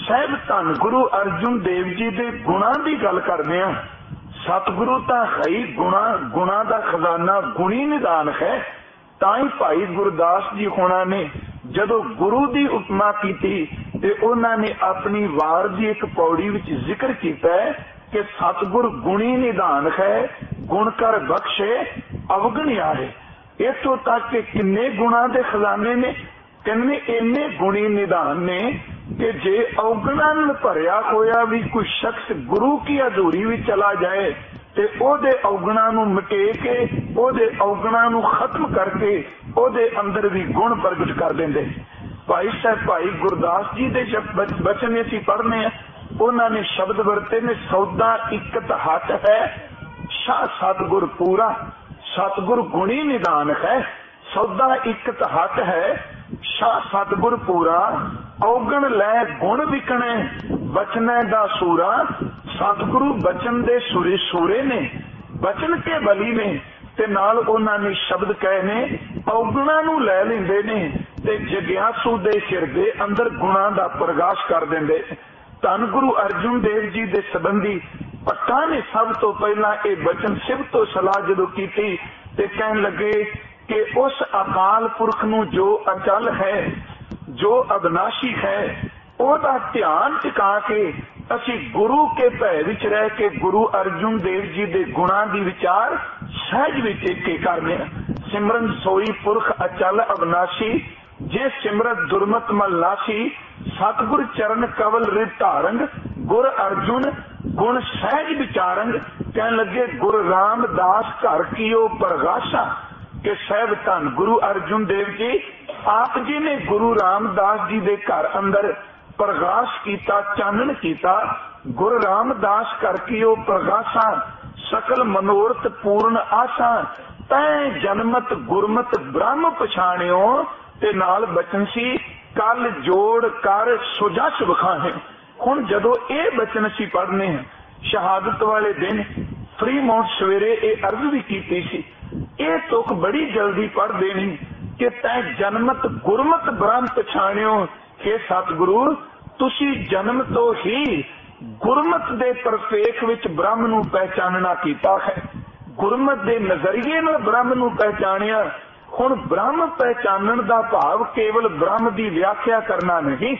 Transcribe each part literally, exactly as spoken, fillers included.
साहिब धन गुरु अर्जुन देव जी के गुणा की गल करते हैं। सतगुरु तो है ही गुणा गुणा का खजाना गुणी निदान है। ताई भाई गुरदास जी होना ने जदों गुरु की उपमा की ते उन्होंने अपनी वार की एक पौड़ी विच जिक्र किया है कि सतगुर गुणी निदान है, गुण कर बख्शे अवगण आए। इतों तक कि किन्ने गुणा के खजाने ने, कहने इन्ने गुणी निदान ने कि जे अवगुणा नाल भरिया होया भी कोई शख्स गुरु की हजूरी भी चला जाए ते ओदे अवगुणा नूं मिटे के ओदे अवगुणा नूं खत्म करके ओदे अंदर भी गुण प्रगट कर देंदे। भाई साहब भाई गुरदास जी दे बचन असीं पढ़ने उन्होंने शब्द वरते ने, सौदा इकत हट है शाह सतगुर पूरा, सतगुर गुणी निदान है। सौदा इकत हट है शाह सतगुर पूरा, औगण लै गुण विकणे बचने दा सूरा। सतगुरु बचन दे सुरे सूरे ने, बचन के बली ने ते नाल उन्होंने शब्द कहे ने औगणा नूं लै लैंदे ने ते जग्यासू दे हिरदे अंदर गुणा दा प्रकाश कर देंदे। धन गुरु अर्जुन देव जी दे संबंधी भट्टां ने सब तो पहला ये बचन सिब तो सलाह जदों कीती ते कहन लगे कि उस अकाल पुरख नूं जो अचल है, जो अविनाशी है, ओदा ध्यान टिका के असी गुरु के भय विच रह के गुरु अर्जुन देव जी दे गुणा दी विचार सहज विच के करने। सिमरन सोई पुरख अचल अविनाशी, जे सिमरत दुर्मत मल नाशी। सतगुर चरण कवल रित धारंग, गुर अर्जुन गुण सहज विचारंग। कह लगे गुरु रामदास घर कीओ प्रगाशा, कि साहब धन गुरु अर्जुन देव जी आप जी ने गुरु रामदास जी के घर अंदर प्रकाश किया, चानन किया। गुरु रामदास कर कीओ प्रगाशा, सकल मनोरथ पूर्ण आशा। तै जन्मत गुरमत ब्रह्म पछाणियो, ते नाल बचन सी कल जोड़ कर सुजस विखाहे। हुण जदों ये बचन सी पढ़ने हैं शहादत वाले दिन फ्री माउंट सवेरे ये अर्ज भी की सी, ये तुक बड़ी जल्दी पढ़ देनी कि तै जन्मत गुरमत ब्रह्म पछाणियो। हे सतगुरु तुसी जन्म तो ही गुरमत दे परफेख विच ब्रह्म नूं पहचानना कीता है, गुरमत दे नजरिए नाल ब्रह्म नूं पहचानिया। हुण ब्रह्म पहचानण दा भाव केवल ब्रह्म दी व्याख्या करना नहीं,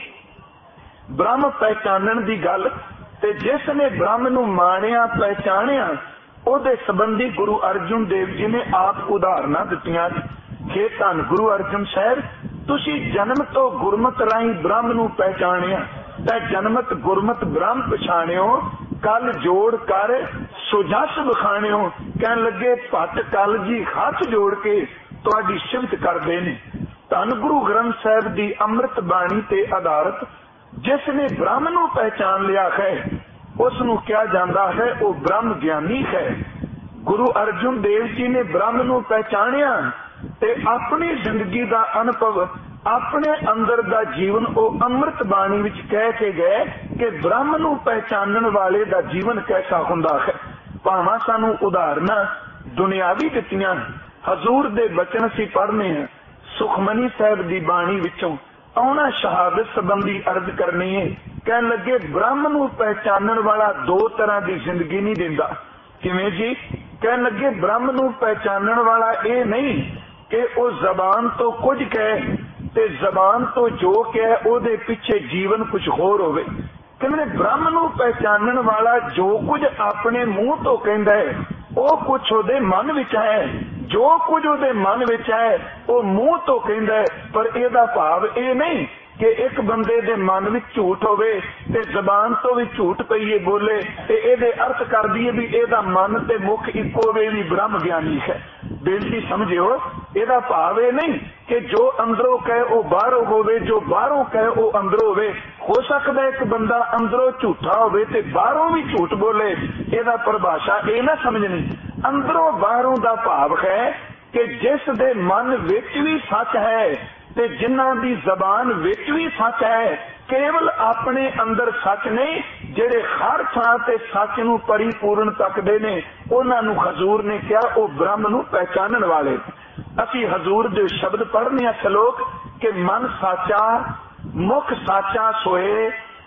ब्रह्म पहचानण दी गल ते जिस ने ब्रह्म नूं माणिया पहचानिया ओदे संबंधी गुरु अर्जुन देव जी ने आप उदाहरणा दित्तियां। हे धन गुरु अर्जुन साहब तुसी जन्म तो गुरमत राही ब्रह्म नूं पहचानिया, ते जन्मत गुरमत ब्रह्म पछाणियो। कल जोड़ कर सुजस विखाणियो। कहन लगे भट कल जी हाथ जोड़ के तुहाडी सिफत करदे ने। धन गुरु ग्रंथ साहिब दी अमृत बाणी ते आधारित जिसने ब्रह्म नूं पहचान लिया है उसनूं क्या जांदा है वो ब्रह्म ज्ञानी है। गुरु अर्जुन देव जी ने ब्रह्म नूं पहचानिया ते अपनी जिंदगी दा अनुभव अपने अंदर दा जीवन वो अमृत बाणी विच कह के गए कि ब्रह्म नूं पहचानण वाले दा जीवन कैसा हुंदा है। भावां सानूं उदाहरणां दुनियावी दित्तियां, हजूर दे बचन सी पढ़ने हैं। सुखमनी साहिब दी बाणी विचों आउणा शहादत संबंधी अर्ज करनी है। कहन लगे ब्रह्म नूं पहचानण वाला दो तरह की जिंदगी नहीं दिंदा। किवें जी? कहन लगे ब्रह्म नूं पहचानण वाला ये नहीं कि वो जबान तो कुछ कहे ते जबान तो जो कहे ओदे पिछे जीवन कुछ होर होवे। कहंदे ब्रह्म नूं पहचानण वाला जो कुछ अपने मुंह तो कहंदा है वो कुछ ओदे मन विच है, जो कुछ ओदे मन विच है वो मुंह तो कहंदा है, पर इहदा भाव ये नहीं कि एक बंदे दे मन विच झूठ होवे ते जबान तो भी झूठ पईए बोले ते इहदे अर्थ कर दईए भी इहदा मन ते मुख इक्को वे भी ब्रह्म ज्ञानी है। बेनती समझियो, इहदा भाव ये नहीं कि जो अंदरों कहे वो बाहरों होवे, जो बाहरों कहे वो अंदरों होवे। हो सकता है एक बंदा अंदरों झूठा होवे ते बाहरों भी झूठ बोले, इहदा परिभाषा ये ना समझनी। अंदरों बाहरों दा भाव है कि जिस दे मन विच भी सच है ते जिन्हां दी जबान विच भी सच है, केवल अपने अंदर सच नहीं, जेड़े हर थां ते सच नूं परिपूर्ण तकदे ने उन्हां नूं हजूर ने कहा वो ब्रह्म नूं पहचानण वाले। असी हजूर दे शब्द पढ़ने श्लोक कि मन साचा मुख साचा सोए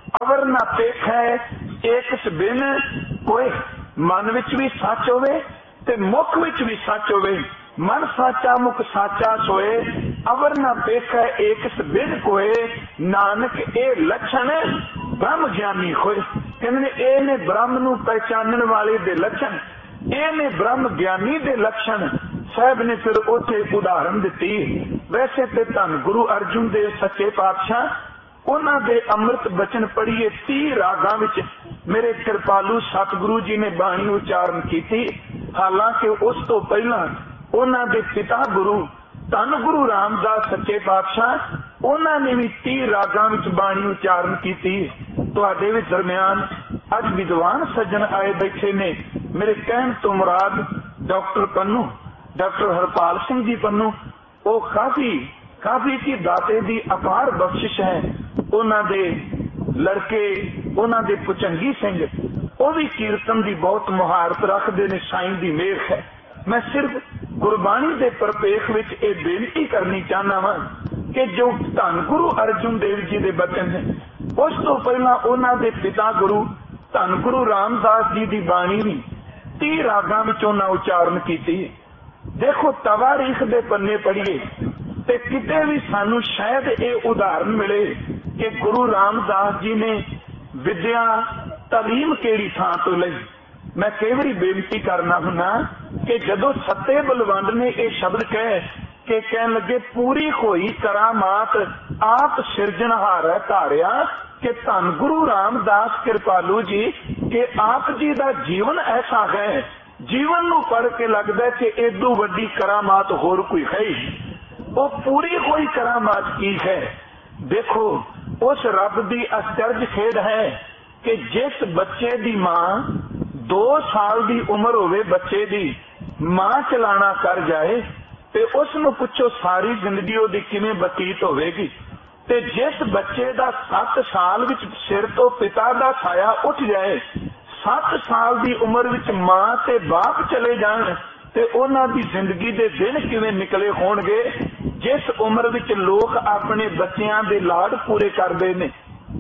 अवर ना पेख है एक बिन कोई। मन विच भी सच होवे ते मुख विच भी सच होवे। मन साचा मुख साचा सोए, अवर ना पेख है एक बिन कोए। नानक ए लक्षण ब्रह्म ज्ञानी होए। कहने ए ने ब्रह्म नू पहचानने वाले दे लक्षण, ए ने ब्रह्म ज्ञानी दे लक्षण। साहब ने फिर उथे उदाहरण दी। वैसे ते धन गुरु अर्जुन देव सच्चे पातशाह उन्हां दे अमृत बचन पढ़िए तीह रागां विच मेरे कृपालू सतगुरु जी ने बाणी उचारण की। हालांकि उस तो पहला उन्हां दे पिता गुरु धन गुरु रामदास सच्चे पातशाह उन्हां ने भी तीह रागां विच बाणी उचारण की। तुहाडे विच दरम्यान अज विद्वान सज्जन आए बैठे ने। मेरे कहण तो मुराद डॉक्टर पन्नू, डॉक्टर हरपाल सिंह जी पन्नू, वो काफी काफी की दाते दी अपार बख्शिश है। उन्हां दे लड़के उन्हां दे पुचंगी सिंह वो भी कीर्तन की बहुत मुहारत रखते ने। साईं दी मेहर है। मैं सिर्फ गुरबाणी दे परपेख विच ये बेनती करनी चाहना वा कि जो धन गुरु अर्जुन देव जी दे बचन ने, उस तो पहला उन्हां दे पिता गुरु धन गुरु रामदास जी दी बाणी भी तीह रागां विच उन्हां उचारण कीती। देखो तवारीख दे पन्ने पढ़िए ते किते भी सानू शायद ये उदाहरण मिले कि गुरु रामदास जी ने विद्या तालीम केड़ी थां तो लई। मैं कई बारी बेनती करना हुना कि जदों सत्ते बलवंड ने यह शब्द कहे कि कहन लगे पूरी होई करामात आप सिरजनहार धारिया कि धन गुरु रामदास कृपालू जी के आप जी का जीवन ऐसा है, जीवन नू पढ़ के लगता है कि एदू वड्डी करामात होर कोई है ही। वो पूरी होई करामात की है। देखो उस रब की आश्चर्य खेड है कि जिस बच्चे दी मां दो साल की उम्र होवे, बच्चे दी मां चलाना कर जाए ते उसनू पुछो सारी जिंदगी ओदी किवें बतीत होवेगी। ते जिस बच्चे दा सत्त साल विच सिर तो पिता दा साया उठ जाए, सत्त साल की उम्र विच मां ते बाप चले जान ते उन्हां दी जिंदगी दे दिन किवें निकले होणगे। जिस उम्र विच लोग अपने बच्चियां दे लाड पूरे करदे ने,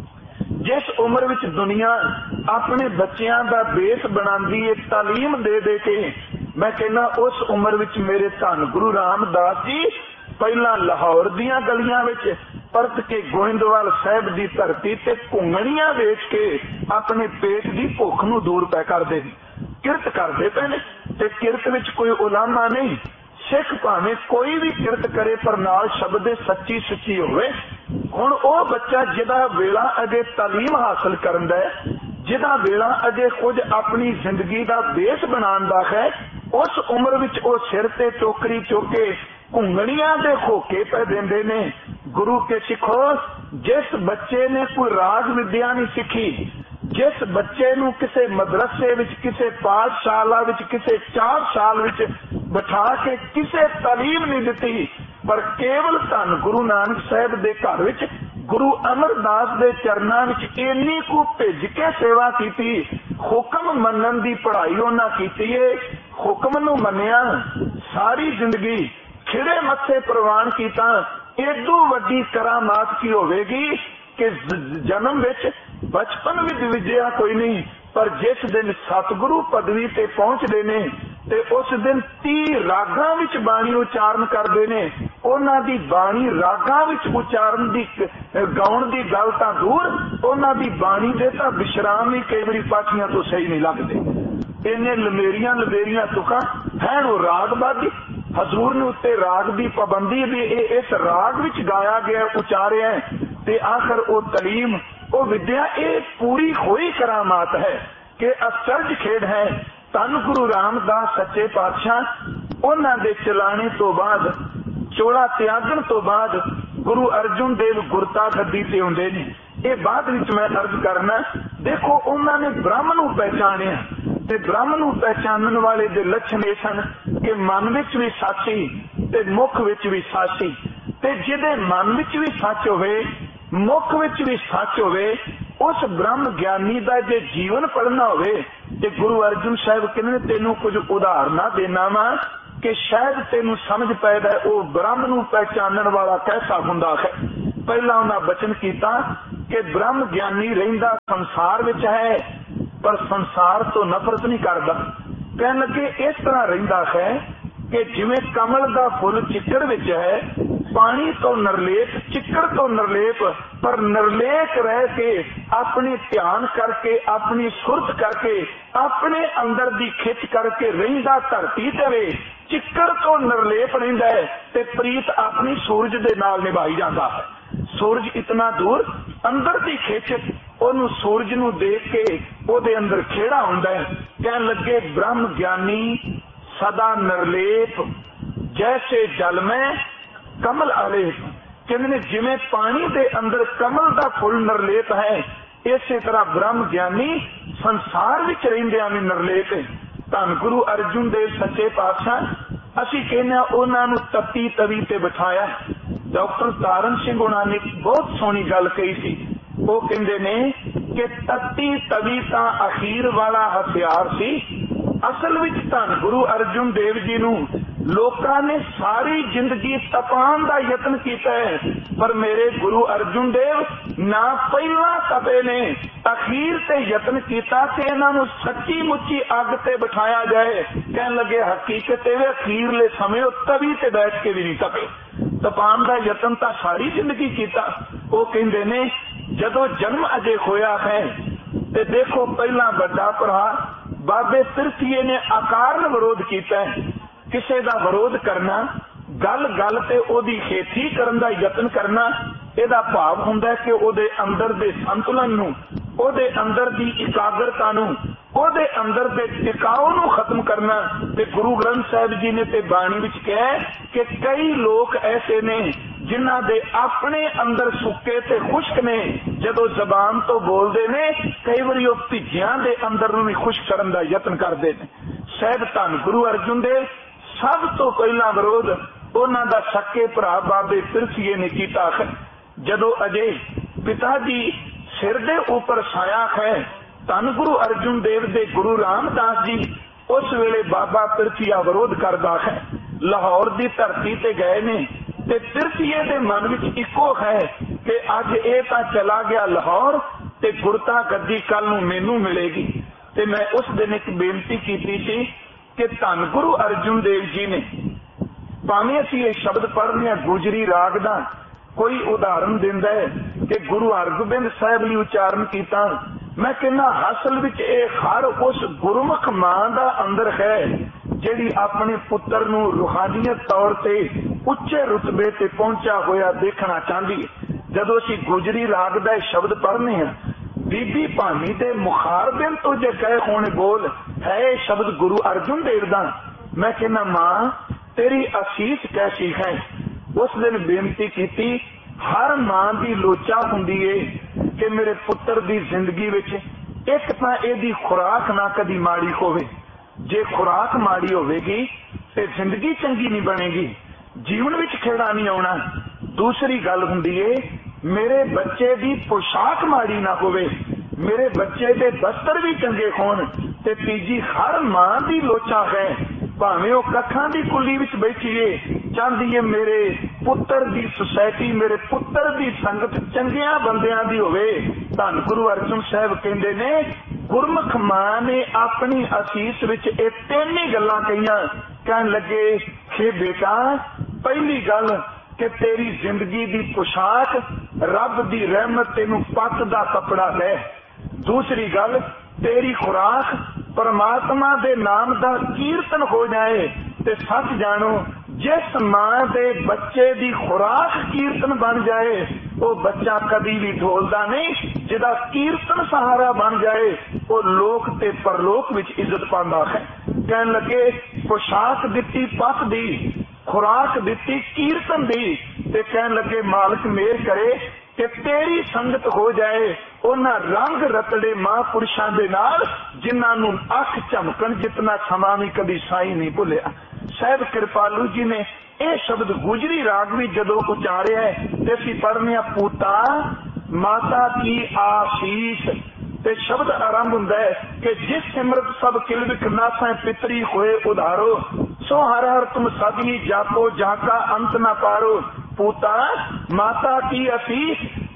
जिस उम्र विच दुनिया अपने बच्चियां दा बेस बनांदी है तालीम दे दे के, मैं कहना उस उम्र विच मेरे धन गुरु रामदास जी पहला लाहौर दियां गलियां विच परत के गोइंदवाल साहब दी धरती ते घुंगणियां वेच के अपने पेट दी भुख नू दूर पै करदे किरत करदे पे ने। ते किरत विच कोई उलामा नहीं, सिख भावें कोई भी किरत करे पर नाल शब्द सच्ची सुची होवे। हुण ओ बच्चा जिहदा वेला अजे तालीम हासिल करन दा है, जिहदा वेला अजे कुछ अपनी जिंदगी दा बेस बनाउण दा है, उस उम्र विच ओ सिर ते टोकरी चुक के घुंगणियां दे खोके पे देंदे ने। गुरु के सिखो, जिस बच्चे ने कोई राज विद्या नहीं सीखी, जिस बच्चे नू किसे मदरसे विच, किसे पाठशाला विच, किसे चार साल विच बिठा के किसे तालीम नहीं दिती, पर केवल धन गुरु नानक साहब दे घर विच गुरु अमरदास दे चरनां विच इन्नी को भेज के सेवा की, हुक्म मनन दी पढ़ाई उन्हां कीती है। हुक्म नू मन्निया, सारी जिंदगी खिड़े मत्थे प्रवान कीता। एदू वड्डी करामात की होवेगी कि जन्म विच बचपन विच विद्या कोई नहीं, पर जिस दिन सतगुरु पदवी ते पहुंचदे ने ते उस दिन तीह रागां विच बाणी उचारण करदे ने। उन्हां दी बाणी रागां विच उचारण दी गाउण दी गल तां दूर, उन्हां दी बाणी दे तां विश्राम भी कई वारी पाठियां तो सही नहीं लगदे। इन्ने लमेरियां लमेरियां तुकां हैं वो रागबादी। हजूर ने उत्ते राग की पाबंदी भी इस राग विच गाया गया, उचारिया ते आखिर वो तलीम वो विद्या ये पूरी होई करामात है कि आश्चर्य खेड है। धन गुरु रामदास सच्चे पातशाह उन्हां दे चलाने तो बाद, चोला त्यागन तो बाद गुरु अर्जुन देव गुरता गद्दी ते हुंदे ने। ये बाद विच मैं अर्ज करना, देखो उन्होंने ब्रह्म नू पहचानिया ते ब्रह्म नू पहचानन वाले दे लक्षण ये सन कि मन विच भी साची ते मुख विच भी साची। ते जिहदे मन विच भी सच होवे, मुख विच भी सच होवे, उस ब्रह्म ज्ञानी दा जे जीवन पढ़ना होवे ते गुरु अर्जुन साहब कहने तेनू कुछ उदाहरण देना वा कि शायद तेनू समझ पैदा वो ब्रह्म नू पहचानन वाला कैसा हुंदा है। पहला उन्हां बचन कीता कि ब्रह्म ज्ञानी रहिंदा संसार विच है पर संसार तो नफरत नहीं करदा। कहन लगे इस तरह रहिंदा है कि जिवें कमल दा फुल चिक्कड़ विच है, पानी तो निर्लेप, चिक्कड़ तो निर्लेप, पर निर्लेप रह के अपनी ध्यान करके, अपनी सुरत करके, अपने अंदर दी खिच करके रहिंदा धरती ते वे चिक्कड़ तो निर्लेप रहिंदा है ते प्रीत अपनी सूरज दे नाल निभाई जाता है। सूरज इतना दूर, अंदर दी खिच ओनू सूरज नू देख के ओदे अंदर खेड़ा हुंदा है। कहन लगे ब्रह्म ज्ञानी सदा निर्लेप जैसे जल में कमल आलेप। कहते जिमें पानी दे अंदर कमल दा फुल निर्लेप है, इसे तरह ब्रह्म ज्ञानी संसार विच रहिंदियां भी निर्लेप है। धन गुरु अर्जुन देव सच्चे पातशाह असी कहने उन्हां नू तत्ती तवी ते बिठाया। डॉक्टर तारण सिंह उन्हां ने बहुत सोहनी गल कही सी। वो कहंदे ने कि तत्ती तवी तां अखीर वाला हथियार सी। असल विच धन गुरु अर्जुन देव जी नू लोकां ने सारी जिंदगी तपान दा यतन कीता है, पर मेरे गुरु अर्जुन देव ना पहला तपे ने, अखीर ते यतन कीता कि इन्हां नू सच्ची मुच्ची अग ते बिठाया जाए। कहन लगे हकीकत है अखीरले समय तवी ते बैठ के भी नहीं तपे, तपान दा यतन तां सारी जिंदगी कीता। वो कहंदे ने जदों जन्म अजे होया है ते देखो पहला बड़ा भरा बाबे तिरथीए ने अकारण विरोध किया है। किसी का विरोध करना, गल गल ते ओदी खेती करन दा यतन करना, एदा भाव हुंदा है कि ओदे अंदर दे संतुलन नू, ओदे अंदर दी एकाग्रता नू, ओदे अंदर दे टिकाव नू खत्म करना। ते गुरु ग्रंथ साहिब जी ने ते बाणी विच कहा कि कई लोग ऐसे ने जिन्हां दे अपने अंदर सुक्के ते खुश्क ने, जदों जबान तो बोलदे ने कई बारी ओ भिजियां दे अंदर नू भी खुश्क करन दा यतन करदे ने। साहिब धन गुरु अर्जुन देव सब तो पहला विरोध उन्हां दा सके भरा बाबे तिरथीए ने कीता है। जदों अजे पिता जी सिर दे ऊपर साया है, धन गुरु अर्जुन देव दे गुरु रामदास जी उस वेले बाबा तिरथीआ विरोध करदा है। लाहौर दी धरती ते गए ने ते तिरथीए दे मन विच इको है कि अज ये तां चला गया लाहौर ते गुरता गद्दी कल नूं मैनू मिलेगी। ते मैं उस दिन एक बेनती कीती सी कि धन गुरु अर्जुन देव जी ने भावें असीं ये शब्द पढ़ने गुजरी राग दा कोई उदाहरण दिंदा है कि गुरु हरगोबिंद साहिब ने उच्चारण किया। मैं कहना असल विच ये हर उस गुरमुख मां दा अंदर है जिहड़ी अपने पुत्र नूं रूहानीयत तौर ते उच्चे रुतबे ते पहुंचा होया देखना चाहती है। जदों असीं गुजरी राग दा शब्द पढ़ने हैं, बीबी भानी दे मुखारबिन तो जे कहे होने बोल है शब्द गुरु अर्जुन देव दा। मैं कहना मां तेरी असीस कैसी है। उस दिन बेनती की, हर मां की लोचा हुंदी है कि मेरे पुत्र की जिंदगी विच एक तां इहदी खुराक ना कदी माड़ी होवे। जे खुराक माड़ी होवेगी ते जिंदगी चंगी नहीं बनेगी, जीवन विच खेड़ा नहीं आउणा। दूसरी गल हुंदी है मेरे बच्चे की पोशाक माड़ी ना होवे, मेरे बच्चे के बस्तर भी चंगे होण। ते तीजी हर मां की लोचा है, भावें वो कखां की कुली विच बैठी है, चाहती है मेरे पुत्र की सोसाइटी, मेरे पुत्र की संगत चंगिया बंदियां दी होवे। धन गुरु अर्जुन साहब कहंदे ने गुरमुख मां ने अपनी असीस विच ये तीन ही गल्लां कहियां। कहन लगे हे बेटा, पहली गल कि तेरी जिंदगी की पोशाक रब की रहमत तेनू पत दा कपड़ा है। दूसरी गल तेरी खुराक परमात्मा दे नाम दा कीर्तन हो जाए। ते सच जानो जिस मां दे बच्चे दी खुराक कीर्तन बन जाए वो बच्चा कभी भी ढोलदा नहीं, जिदा कीर्तन सहारा बन जाए वो लोक ते परलोक विच इज्जत पांदा है। कहन लगे पोशाक दिती पत दी, खुराक दिती कीर्तन दी, ते कहन लगे मालिक मेहर करे कि तेरी संगत हो जाए उन्हां रंग रतड़े महापुरुषां दे नाल जिन्हां नूं अख झमकण जितना समा भी कभी साई नहीं भुलिया। साहिब कृपालू जी ने यह शब्द गुजरी राग भी जदों उचारिया है ते असीं पढ़ने पूता माता की आशीष ते शब्द आरंभ हुंदा है कि जिस सिमरत सब किल विख नासां पितरी होए उधारो, सो हर हर तुम सभी जापो जाका अंत न पारो। पूता माता की आशीष,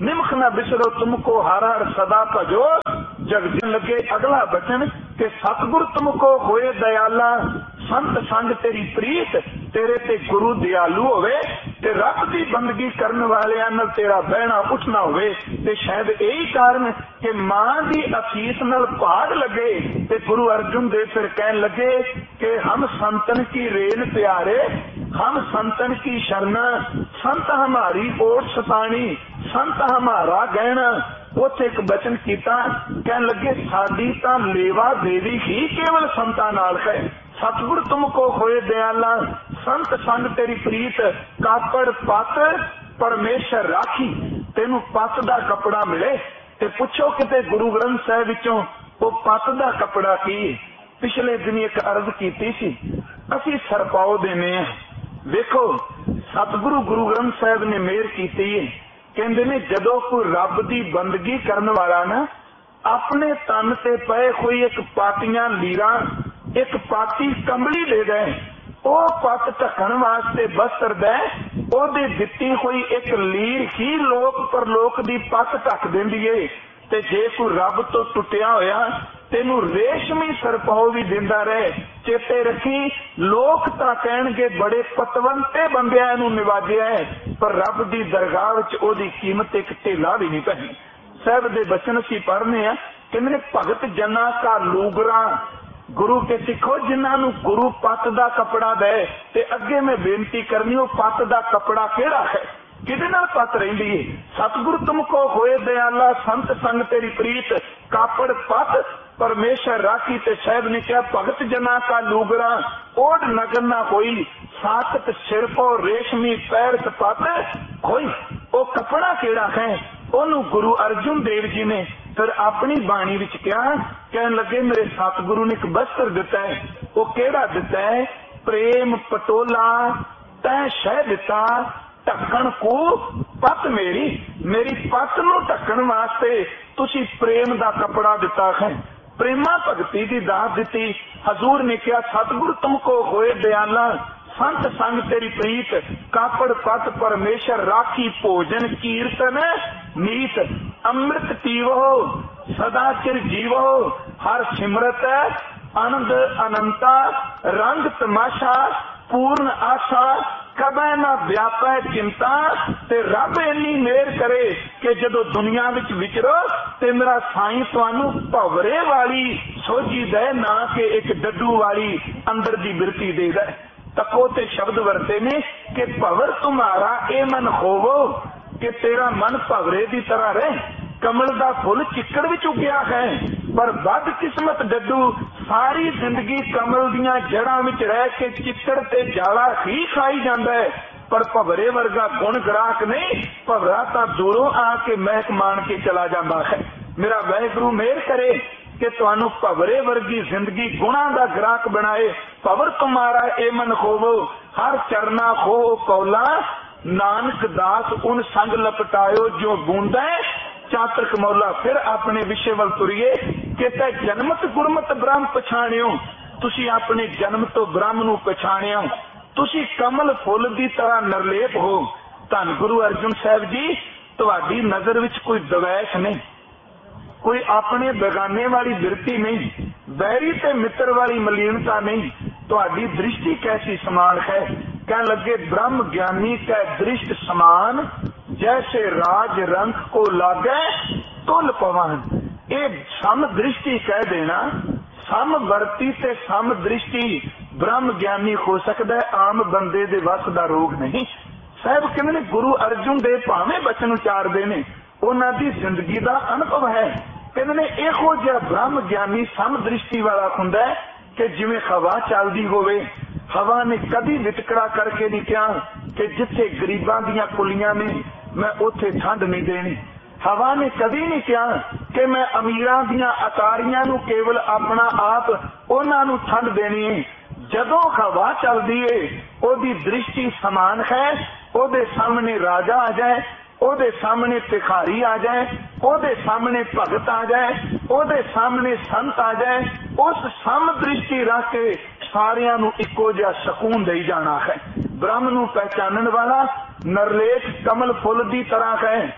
निमख न बिसरो तुमको हर हर सदा भजो। जग जन लगे अगला बचन के सतगुर तुमको होए दयाला, संत संग तेरी प्रीत तेरे ते गुरु दयालु होवे, ते रब दी बंदगी करने वाले नाल तेरा बहना उठना होवे। ते शायद यही कारण कि मां दी असीस नाल भाग लगे ते गुरु अर्जुन देव फिर कहन लगे कि हम संतन की रेन प्यारे, हम संतन की शरण, संत हमारी ओट सतानी, संत हमारा गहना। उथे एक बचन किया, कहन लगे साडी तां लेवा देवी ही केवल संतां नाल है। सतगुर तुमको होए दयाला, संत संग तेरी प्रीत, कापड़ पत परमेश्वर राखी। तेनू पत दा कपड़ा मिले ते पुछो किते गुरु ग्रंथ साहिब विचों वो पत दा कपड़ा की। पिछले दिन एक अर्ज कीती सी, असी सरपाओ देने आ। देखो सतगुरु गुरु ग्रंथ साहिब ने मेहर कीती है, कहंदे ने जदों कोई रब दी बंदगी करन वाला ना अपने तन ते पए कोई एक पाटियां लीरा, एक पाटी कंबली ले दे, ओ पत ढकण वास्ते वस्त्र दे, ओदे दित्ती कोई एक लीर ही लोक परलोक दी पत ढक देंदी है। ते जे कोई रब तो टुटिया होया तेनू रेशमी सरपाओ भी दिंदा रहे। चेते रखी लोक तां कहणगे बड़े पतवंते बंदियां नू निवाजिया है, पर रब दी दरगाह विच ओदी कीमत एक ढेला भी नहीं पई। साहब दे बचन असीं पढ़ने आ, कहंदे भगत जना का लूगरा गुरु के सिखो, जिन्होंने गुरु पत दा कपड़ा दे। ते अगे मैं बेनती करनी हो पत दा कपड़ा केड़ा है, किदे नाल पत रहिंदी है। सतगुरु तुमको होए दयाला, संत संग तेरी प्रीत, कापड़ पत परमेश्वर राखी। ते साहब ने कहा भगत जना का लूगरा ओढ़ नगर ना कोई, साकत सिर को रेशमी पैर पत कोई। ओ कपड़ा केड़ा है, ओनू गुरु अर्जुन देव जी ने फिर अपनी बाणी विच कहा, कहन लगे मेरे सतगुरु ने एक वस्त्र दिता है। वो केड़ा दिता है, प्रेम पटोला तै शह दिता, ढक्कन को पत मेरी, मेरी पत नू ढक्कन वास्ते तुसी प्रेम दा कपड़ा दिता है, प्रेमा भगती दी दात दिती। हजूर ने कहा सतगुरु तुमको होए दयाला, संत संग तेरी प्रीत, कापड़ पत परमेश्वर राखी, भोजन कीर्तन नीत, अमृत पीवो सदा चिर जीवो, हर सिमरत आनंद अनंता, रंग तमाशा पूर्ण आशा, कबै ना व्यापै चिंता। ते रब इन्नी मेहर करे कि जदों दुनिया विच विचरो ते मेरा साईं तुहानू भवरे वाली सोझी दे, ना कि एक डड्डू वाली अंदर दी बिरती दे दे। तको ते शब्द वरते ने कि भवर तुम्हारा ए मन होवो, कि तेरा मन भवरे की तरह रहे। कमल का फुल चिक्कड़ विच उगया है, पर बद किस्मत डड्डू सारी जिंदगी कमल दियां जड़ां विच रह के चिक्कड़ ते जाला ही खाई जांदा है, पर भवरे वर्गा गुण ग्राहक नहीं। भवरा तां दूरों आके महक मान के चला जाता है। मेरा वाहिगुरू मेहर करे कि तुहानू भवरे वर्गी जिंदगी गुणा दा ग्राहक बनाए। भवर तुम्हारा ए मन होवो, हर चरना हो कौला, नानक दास उन संग लपटायो जो बूंदा चातक मौला। फिर अपने विषय वल तुरिए कि तै जन्मत गुरमत ब्रह्म पछाणियो, तुसी अपने जन्म तो ब्रह्म नू पछाणियो, तुसी कमल फुल दी तरह नरलेप हो। धन गुरु अर्जुन साहब जी, तुहाडी नजर विच कोई दवैश नहीं, कोई अपने बेगाने वाली बिरती नहीं, बैरी ते मित्र वाली मलीनता नहीं। तुहाडी दृष्टि कैसी समान है, कह लगे ब्रह्म ज्ञानी का दृष्ट समान, जैसे राज रंग को लागे तुल पवन। ये सम दृष्टि कह देना, सम वर्ती ते सम दृष्टि ब्रह्म ज्ञानी हो सकता है, आम बंदे दे वस दा रोग नहीं। साहब कहते गुरु अर्जुन देव भावे बचन उचारते ने, उन्हां दी जिंदगी दा अनुभव है। कहते ने इहो जिहा ब्रह्म ज्ञानी सम दृष्टि वाला हुंदा है कि जिवें हवा चलदी होवे। हवा ने कभी वितकरा करके नहीं कहा कि जिथे गरीबां दियां कुलियां ने मैं उथे ठंड नहीं देनी। हवा ने कभी नहीं कहा कि मैं अमीरां दियां अतारियां नू केवल अपना आप उन्हां नू ठंड देनी है। जदों हवा चलदी है ओदी दृष्टि समान है, ओदे सामने राजा आ जाए, ओदे सामने भिखारी आ जाए, ओदे सामने भगत आ जाए, ओदे सामने संत आ जाए, उस सम दृष्टि रख के सारियां नू इक्को जिहा सकून दई जाना है। ब्रह्म नू पहचानन वाला नरलेख कमल फुल दी तरह है।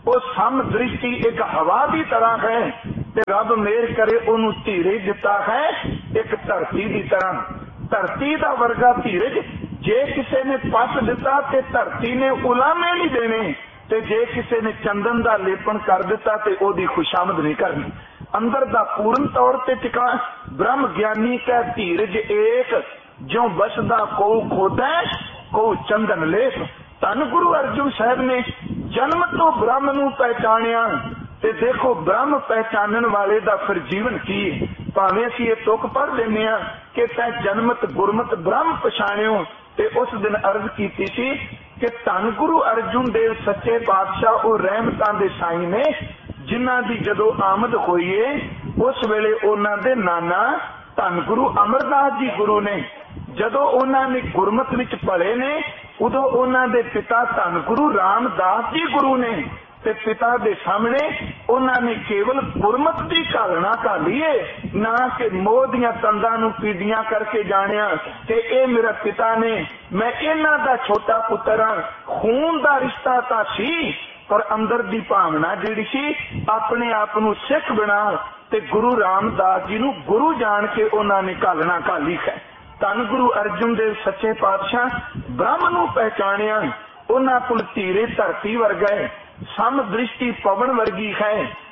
वो सम दृष्टि एक हवा की तरह है ते रब मेहर करे ओनू धीरज दिता है एक धरती की तरह। धरती का वर्गा धीरज जे किसी ने पस दिता ते धरती ने उलामे नहीं देने, ते जे किसी ने चंदन का लेपन कर दिता ते ओदी खुशामद नहीं करनी। अंदर दा पूर्ण तौर ते टिका ब्रह्म ज्ञानी का धीरज एक जो बसदा को खोदा को चंदन लेप। धन गुरु अर्जुन साहब ने जन्म तो ब्रह्म नू पहचानिया ते देखो ब्रह्म पहचानन वाले दा फिर जीवन की। भावें असीं ये तुक पढ़ लेने कि तै जन्मत गुरमत ब्रह्म पछाणियो। ते उस दिन अर्ज की थी कि धन गुरु अर्जुन देव सच्चे पातशाह वो रहमतां दे साईं ने जिन्हां दी जदों आमद होई है उस वेले उन्हां दे नाना धन गुरु अमरदास जी गुरु ने जदों उन्हां ने गुरमत विच पले ने उदों उन्हां दे पिता धन गुरु रामदास जी गुरु ने ते पिता दे सामने उन्हां ने केवल गुरमत दी घालना घाली है, ना कि मोह दियां तंदां नूं पीड़ियां करके जानिया कि ए मेरा पिता ने मैं इन्हां दा छोटा पुत्र हां। खून दा रिश्ता तां सी पर अंदर दी भावना जिहड़ी सी अपने आप नूं सिख बना ते गुरु रामदास जी नूं गुरु जान के उन्हां ने घालना घाली है। धन गुरु अर्जुन देव सच्चे पातशाह ब्रह्म नूं पहचानिया। उन्हां कोल धीरे धरती वर्गा है, सम दृष्टि पवन वर्गी है,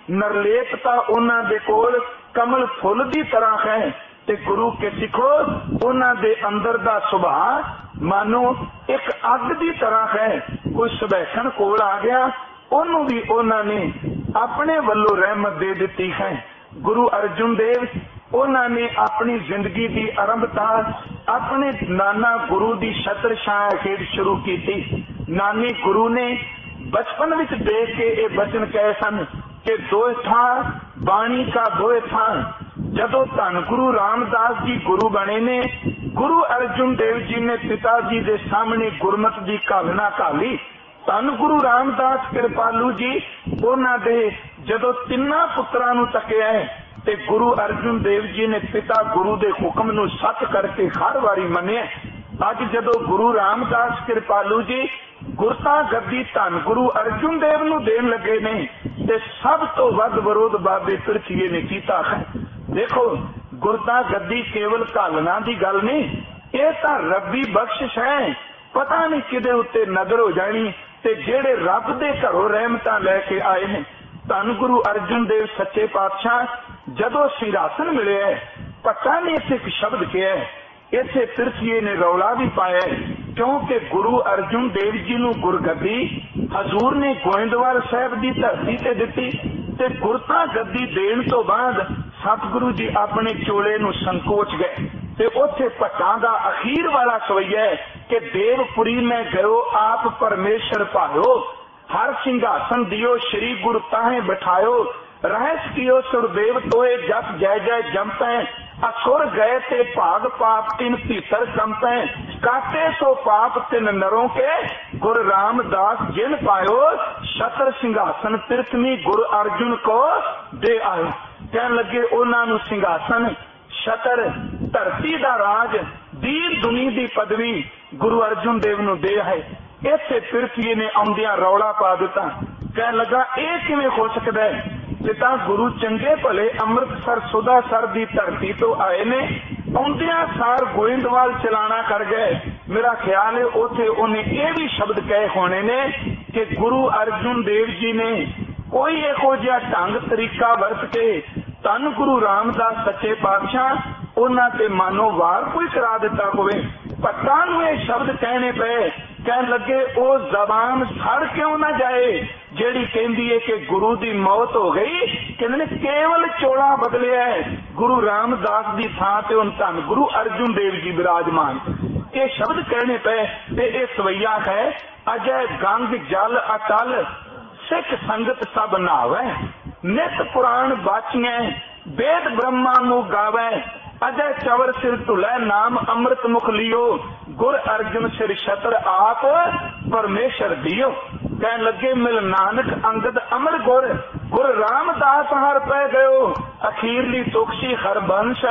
नरलेपता उन्हां दे कोल कमल फुल दी तरह है। ते गुरु के सिखो उन्हां दे अंदर दा सुभाव मानो एक अग दी तरह है। कोई सुबैखण कोल आ गया ओनू भी उन्हां ने अपने वल्लों रहमत दे दिती है। गुरु अर्जुन देव उन्हां ने अपनी जिंदगी की आरंभता अपने नाना गुरु की छत्र छाया हेठ शुरू की थी। नानी गुरु ने बचपन विच देख के ये बचन कहे सन कि दो था बाणी का दो था। जदों धन गुरु रामदास जी गुरु बने ने गुरु अर्जुन देव जी ने पिता जी के सामने गुरमत की घालना घाली। धन गुरु रामदास कृपालू जी उन्हां दे जदों तिन्ना पुत्रां नूं तकिया ते गुरु अर्जुन देव जी ने पिता गुरु दे हुक्म नूं सच करके हर वारी मन्निया। अज जदों गुरु रामदास कृपालू जी गुरता गद्दी धन गुरु अर्जुन देव नूं देण लगे ने ते सब तो वध विरोध बाबे पिरथीए ने कीता है। देखो गुरता गद्दी केवल घालना दी गल नहीं, ये तां रब्बी बख्शिश है। पता नहीं किदे उत्ते नजर हो जानी ते जेड़े रब दे घरों रहमतां लैके आए हैं। धन गुरु अर्जुन देव सच्चे पातशाह जदों सिंहासन मिले है पता नहीं इत्थे एक शब्द किया है, इत्थे पिरथीए ने रौला भी पाया क्योंकि गुरु अर्जुन देव जी नूं गुरगद्दी हजूर ने गोइंदवाल साहब की धरती ते दिती ते गुरता गद्दी देण तो बाद सतगुरु जी अपने चोले नूं संकोच गए ते उत्थे भट्टां दा अखीर वाला सवैया है कि देवपुरी में गयो आप परमेश्वर पायो, हर सिंहासन दियो श्री गुरु ताहे बिठायो, रहस कियो सुरदेव तोए जस जय जय जमतै, असुर गए ते भाग पाप तिन भीतर कंपै, काटे सो पाप तिन नरों के गुरु रामदास जिन पायो, छत्र सिंहासन तीर्थमी गुरु अर्जुन को दे आए। कहन लगे उन्हां नूं सिंहासन छत्र धरती दा राज दीन दुनी दी पदवी गुरु अर्जुन देव नूं दे आए। इत्थे पिरथीए ने आउंदियां रौला पा दिता। कहन लगा ये किवें हो सकदा है, पिता गुरु चंगे भले अमृतसर सुधासर दी धरती तो आए ने, आउंदियां सार गोइंदवाल चलाना कर गए। मेरा ख्याल है उथे उन्हें ये भी शब्द कहे होने ने कि गुरु अर्जुन देव जी ने कोई इहो जिहा ढंग तरीका वरत के धन गुरु रामदास सच्चे पातशाह उन्हां ते मानो वार कोई करा दिता होवे। भट्टां नूं ये शब्द कहने पे कहन लगे ओ जबान सड़ क्यों ना जाए जेड़ी कहंदी है कि गुरु दी मौत हो गई, कहंदे केवल चोला बदलिया है, गुरु रामदास दी थां ते हुण धन गुरु अर्जुन देव जी विराजमान। ये शब्द कहने पे ते ये सवैया है अजय गंग जल अटल सिख संगत सब नावे, नित पुराण बाचिए वेद ब्रह्मा नू गावे, अजय चवर सिर तुलै नाम अमृत मुख लियो, गुर अर्जुन सिर छत्र आप परमेश्वर दियो। कहन लगे मिल नानक अंगद अमर गुर, गुर रामदास हर पै गयो, अखीरली तुखसी हर बंश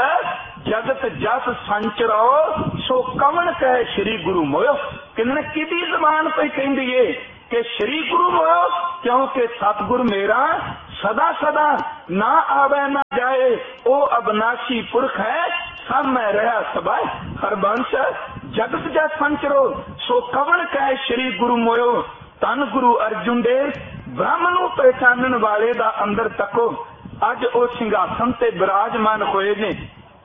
जगत जस संचरो, सो कवन कह श्री गुरु मोयो। कहने किदी जबान पे कहंदी है कि श्री गुरु मोयो, क्योंकि सतगुर मेरा सदा सदा ना आवे ना जाए, ओ अविनाशी पुरख है सब मैं रहा सबाए। हरबंश जगत जा संचरो सो कवन कहे श्री गुरु मोयो, धन गुरु अर्जुन देव ब्रह्म नूं पहचानण वाले दा अंदर तको। अज ओ सिंघासन ते विराजमान होए ने।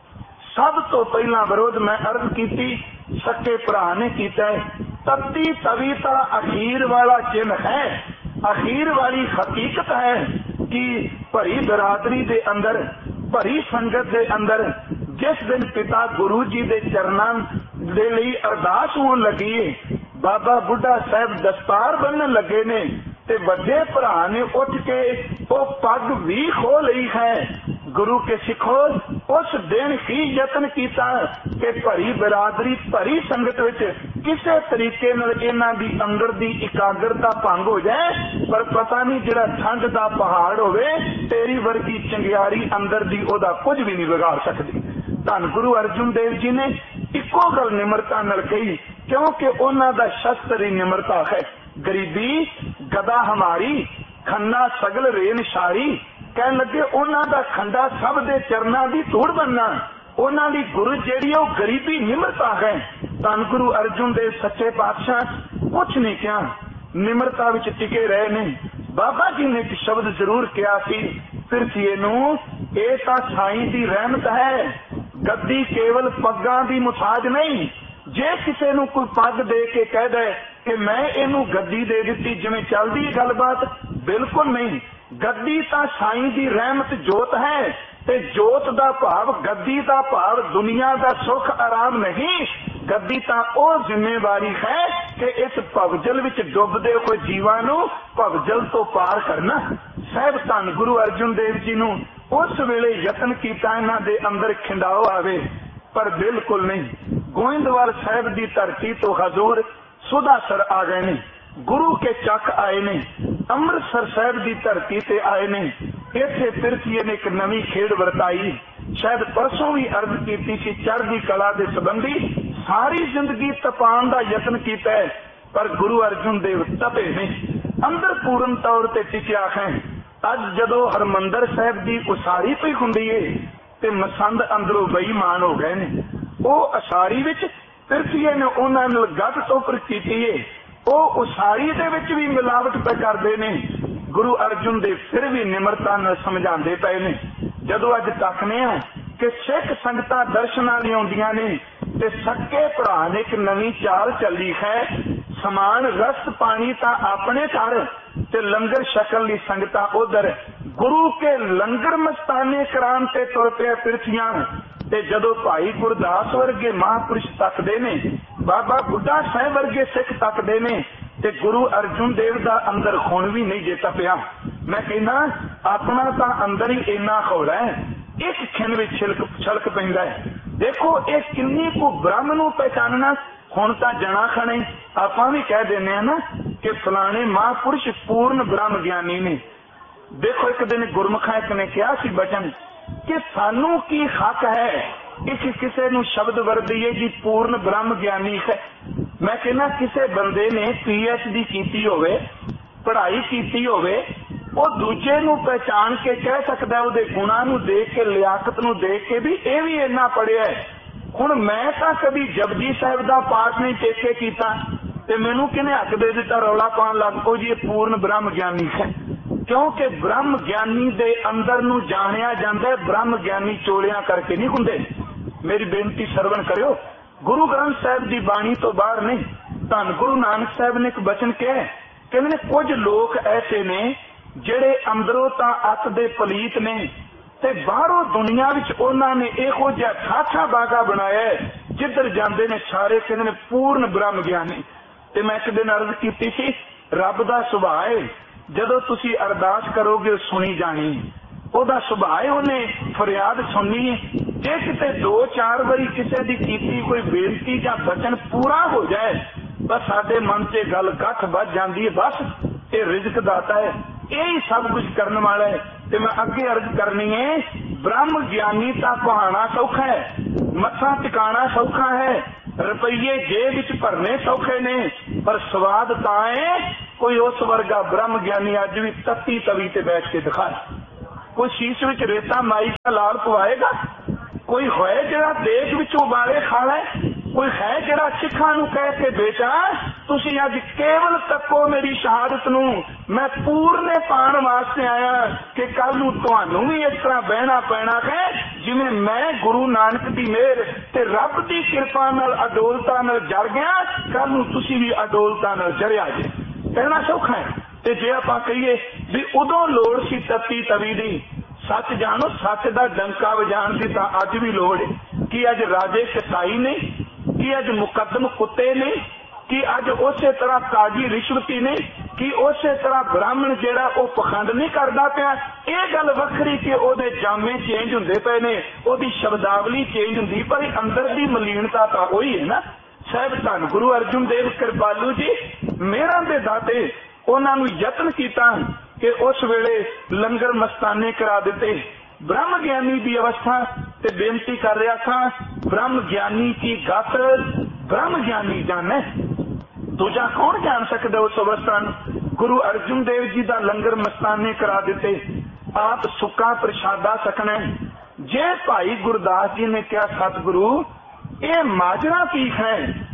सब तो पहला विरोध मैं अर्ज कीती सच्चे भरा ने कीता है। तत्ती तवीता अखीर वाला चिन्ह है, अखीर वाली हकीकत है कि भरी बरादरी दे अंदर, भरी संगत दे अंदर जिस दिन पिता गुरु जी दे चरनां दे लई अरदास होण लगी है, बाबा बुढ़ा साहब दस्तार बनन लगे ने ते वड्डे भरा ने उठ के वो पग भी खो ली है। गुरु के सिखो उस दिन ही यत्न किया कि भरी बिरादरी भरी संगत विच किसी तरीके नाल इन्हां दी अंदर दी एकाग्रता भंग हो जाए, पर पता नहीं जिहड़ा ठंड दा पहाड़ होवे तेरी वर्गी चंगियारी अंदर दी ओदा कुछ भी नहीं बिगाड़ सकदी। धन गुरु अर्जुन देव जी ने इको गल निमरता नाल कही, क्योंकि उन्हां दा शस्त्र ही निमरता है। गरीबी गदा हमारी खन्ना सगल रेन शारी, कह लगे उन्हां दा खंडा सब दे चरनां दी धूड़ बनना। उन्हां दी गुरु जेहड़ी ओ गरीबी निमरता है। धन गुरु अर्जुन देव सच्चे पातशाह कुछ नहीं कहा, निमरता विच टिके रहे ने। बाबा जी ने एक शब्द जरूर कहा सी, फिरसीए नूं ये तां साईं दी रहमत है, गद्दी केवल पग्गां दी मुसाज नहीं। जे किसी नूं कोई पग दे के कह दे कि मैं इनू गद्दी दे दी जिवें चलदी है गलबात, बिल्कुल नहीं। गद्दी तां साईं दी रहमत जोत है, ते जोत दा भाव गद्दी दा भाव दुनिया दा सुख आराम नहीं। गद्दी तां ओ जिम्मेवारी है कि इस भवजल विच डुबदे हुए जीवां नूं भवजल तो पार करना। साहब धन गुरु अर्जुन देव जी नूं उस वेले यतन कीता इन्हां दे अंदर खिंडाओ आवे, पर बिल्कुल नहीं। गोइंदवाल साहब दी धरती तो हजूर सुधासर आ गए ने, गुरु के चक आए ने, अमृतसर साहब की धरती ते आए ने। इत्थे फिरसीए ने एक नवी खेड वरताई, शायद परसों भी अर्ज की सी, चढ़दी कला के संबंधी सारी जिंदगी तपान का यत्न किया है, पर गुरु अर्जुन देव तपे ने, अंदर पूर्ण तौर पर टिकिया है। अज जदों हरमंदर साहब की उसारी पई हुंदी है ते मसंद अंदरों बेईमान हो गए ने। वो उसारी विच फिरसीए ने उन्हां नाल गट टोपर कीती है, वो उसारी दे विच भी मिलावट पे करदे ने। गुरु अर्जुन देव फिर भी निमरता नाल समझांदे पए ने। जदों अज तकने आ कि सिख संगतां दर्शनां लई आउंदियां ने ते सक्के भरा ने एक नवीं चाल चली है, समान रस पानी तां अपने घर ते लंगर छकण लई संगतां उधर। गुरु के लंगर मस्ताने करान ते तुर पिया फिरसियां ते जदों भाई गुरदास वर्गे महापुरुष तकदे ने, बाबा बुढ़ा साहब वर्गे सिख तकदे ने, ते गुरु अर्जुन देव दा अंदर खून भी नहीं जे तपिया। मैं कहना अपना तां अंदर ही इन्ना खौड़ा है, एक खिन विच छिलक छलक पैंदा है। देखो ये किन्नी को ब्रह्म नूं पहचानना। हुण तां जना खणे आपां भी कह देने आ ना कि फलाने महापुरुष पूर्ण ब्रह्म ज्ञानी ने। देखो एक दिन गुरमुखा एक ने कहा सी बचन कि सानू की हक है इस किसी नूं शब्द वरदीए जी पूर्ण ब्रह्म ज्ञानी है। मैं कहना किसी बंदे ने पी एच डी की होवे, पढ़ाई की होवे, वो दूजे नूं पहचान के कह सकदा, उहदे गुणां नूं देख के लियाकत नूं देख के भी ये भी इन्ना पढ़िया है। हुण मैं तां कभी जपजी साहिब दा पाठ नहीं चेके कीता ते मैनू किने हक दे दिता रौला पाउण लग पो जी पूर्ण ब्रह्म ज्ञानी है। क्योंकि ब्रह्म ज्ञानी दे अंदर नूं जाणिया जांदा है, ब्रह्म ज्ञानी चोलियां करके नहीं हुंदे। मेरी बेनती सरवण करियो, गुरु ग्रंथ साहिब दी बाणी तो बाहर नहीं। धन गुरु नानक साहिब ने एक बचन कहा, कहंदे ने कुछ लोग ऐसे ने जिहड़े अंदरों तां अत दे पलीत ने ते बाहरों दुनिया विच उन्हां ने इहो जिहा ठाठा बागा बनाया है, जिधर जांदे ने सारे कहंदे ने पूर्ण ब्रह्म ज्ञानी। ते मैं एक दिन अर्ज कीती सी, रब दा सुभाਅ है जदों तुसी अरदास करोगे सुनी जानी, ओदा सुभाਅ है उन्हें फरियाद सुननी है। जे किते दो चार बारी किसी दी कीती कोई बेनती जां बचन पूरा हो जाए, बस साडे मन से गल गठ बच जाती है। बस ये रिजक दाता है, यही सब कुछ करने वाला है। ते मैं अगे अर्ज करनी है, ब्रह्म ज्ञानी ता कहाना सौखा है, मत्था टिकाना सौखा है, रुपये जेब विच भरने सौखे ने, पर स्वाद तां है कोई उस वर्गा ब्रह्म ज्ञानी अज भी तत्ती तवी ते बैठ के दिखाए। कोई शीश विच रेता माई का लाल पवाएगा? कोई है जिहड़ा देश विच उबाले खा लै? कोई है जिहड़ा सिखां नूं कह के बेटा तुसी अज केवल तको मेरी शहादत नूं, मैं पूरने पाण वास्ते आया कि कल नूं तुहानूं भी इस तरह बहना पैना है जिवें मैं गुरु नानक दी मेहर ते रब दी किरपा नाल अडोलता नाल जर गया, कल नूं तुसी भी अडोलता नाल जरिया जे। कहना सौखा है। ते जे आपां कहिए भी उदों लोड़ सी तत्ती तवी दी, सच जानो सच दा डंका वजाण दी तां अज भी लोड़ है। कि अज राजे कसाई ने, कि अज मुकदम कुत्ते ने, कि अज उसे तरह काजी रिश्वती ने, कि उसे तरह ब्राह्मण जेड़ा वो पखंड नहीं करता पिया। ये गल वखरी कि ओदे जामे चेंज हुंदे पे ने, ओदी शब्दावली चेंज हुंदी, पर अंदर दी मलीनता तां ओही है ना। साहब धन गुरु अर्जुन देव कृपालू जी मेहरां दे दाते, उन्होंने यत्न किया कि उस वेले लंगर मस्ताने करा दिते। ब्रह्म ज्ञानी की अवस्था ते बेनती कर रहा था, ब्रह्म ज्ञानी की गत ब्रह्म ज्ञानी जाने, दूजा कौन जान सकता उस अवस्था। गुरु अर्जुन देव जी का लंगर मस्ताने करा दिते, आप सुक्का प्रशादा सकना। जे भाई गुरदास जी ने कहा सतगुरु ये माजरा पीख है,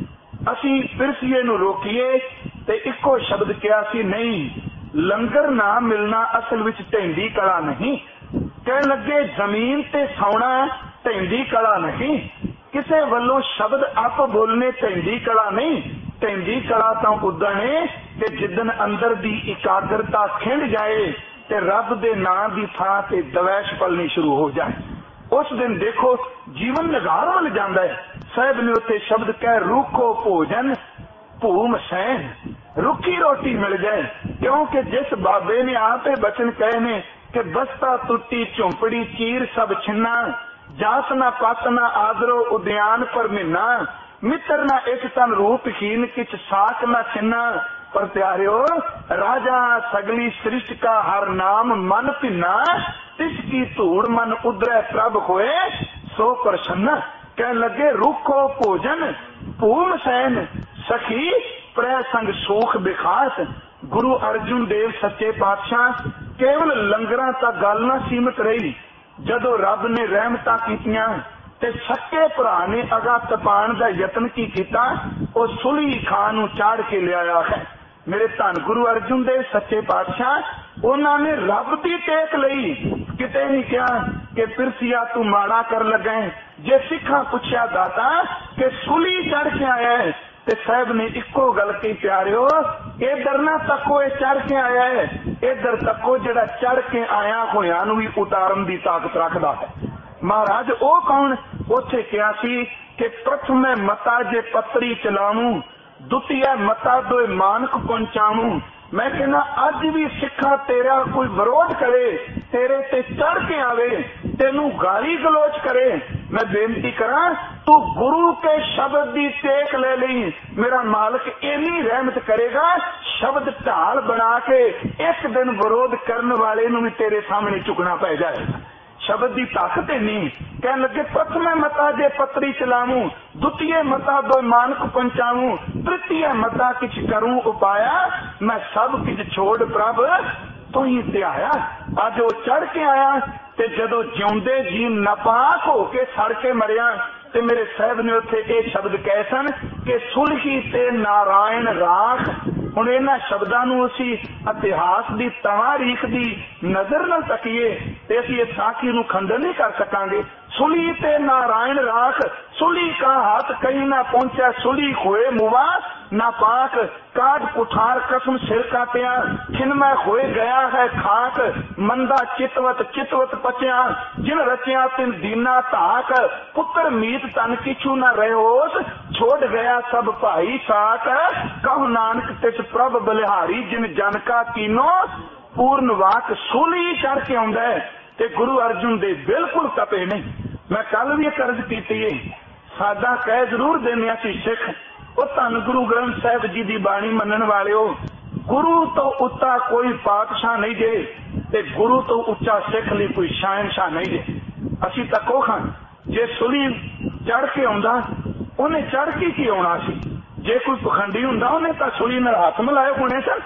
असी पिरसीए नूं रोकीए, ते इको शब्द कहा सी नहीं लंगर ना मिलना असल विच ढेंडी कला नहीं। कह लगे जमीन ते सौना ढेंडी कला नहीं, किसे वल्लों शब्द आप बोलने ढेंडी कला नहीं। ढेंडी कला तो उदण है कि जिदन अंदर दी एकाग्रता खिंड जाए ते रब दे नां दी थां ते दवैश पलनी शुरू हो जाए, उस दिन देखो जीवन नगार वल जांदा है। साहब ने उत्थे शब्द कह रूखो भोजन भूम सैन, रुखी रोटी मिल जाए। क्योंकि जिस बाबे ने आप बचन कहे ने कि बस्ता टुटी झोंपड़ी चीर सब छिन्ना, जास ना पत ना आदरो उद्यान पर मिन्ना, मित्र ना एक तन रूपहीन किच साख ना छिन्ना। पर प्यारियो राजा सगली सृष्टि का हर नाम मन भिन्ना, तिसकी धूड़ मन उदरे प्रभ होए सो प्रसन्न। कह लगे रूखो भोजन भूम सैन, सखी प्रै संग सूख बिखास। गुरु अर्जुन देव सच्चे पातशाह केवल लंगरां तक गल ना सीमित रही, जदों रब ने रहमतां कीतियां ते सच्चे भरा ने अगा तपाण दा यतन की कीता, ओ सुली खान नूं चाड़ के लियाया है। मेरे धन गुरु अर्जुन देव सच्चे पातशाह उन्होंने रब की टेक लई, किते नहीं कहा कि पिरसिया तू माड़ा कर लगे। जे सिखा पुछया दाता कि सुली चढ़ के आया है, ते साहब ने इको गल कही प्यारियो इधर ना तको ये चढ़ के आया है, इधर तको जड़ा चढ़ के आया होया नूं भी उतारन की ताकत रखदा है। महाराज ओ कौन? उथे कहा सी कि प्रथम मता जे पत्री चलावूं, दुतिया मता दो मानक पहुंचाऊं। मैं कहना अज भी सिखा तेरा कोई विरोध करे, तेरे ते चढ़ के आवे, तेनू गाली गलोच करे, मैं बेनती करा तू गुरु के शब्द दी टेक ले ली, मेरा मालिक इन्नी रहमत करेगा, शब्द ढाल बना के एक दिन विरोध करने वाले नू भी तेरे सामने चुकना पै जाएगा। शब्द की ताकत नहीं। कह लगे प्रथम मता जे पत्री चलावूं, द्वितीय मता दो मानक पहुंचाऊं, तृतीय मता किछ करूं उपाया, मैं सब किछ छोड़ प्रभ तो ही ते आया। अज वो चढ़ के आया ते जदों जिउंदे जी नापाक होके सड़ के मरिया, ते मेरे साहब ने उत्थे ये शब्द कहे सन कि सुलही ते नारायण राख। हुण इन्हां शब्दां नूं असीं इतिहास दी तारीख दी नजर नाल तकीए ते असीं इस साखी नूं खंडन नहीं कर सकांगे। सुली ते नारायण राख, सुली का हाथ कहीं ना पहुंचा, सुली खोए मुआ ना पाक, काट कुठार कसम सिर काटिया, छिनमय होए गया है खाक, मंदा चितवत चितवत पचिया, जिन रचिया तिन दीना ताक, पुत्र मीत तन किछु न रहोस, छोड़ गया सब भाई साक, कहो नानक तिस प्रभ बलिहारी, जिन जन का कीनो पूर्ण वाक। सूली चढ़ के आउंदा है ते गुरु अर्जुन दे बिल्कुल तपे नहीं। मैं कल भी कर्ज कीती है, साडा कह जरूर देने सी सिख, वो धन गुरु ग्रंथ साहिब जी की बाणी मनन वाले हो, गुरु तो उच्चा कोई पातशाह नहीं जे, ते गुरु तो उच्चा सिख ली कोई शहनशाह नहीं जे। असी तको खान जे सुली चढ़ के आउंदा उन्हें चढ़ के की आउणा सी, जे कोई पखंडी हुंदा उन्हें तां सुली नाल हाथ मिलाए होने सन।